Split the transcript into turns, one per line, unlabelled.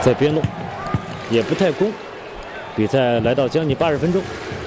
在边路，也不太攻。比赛来到将近80分钟，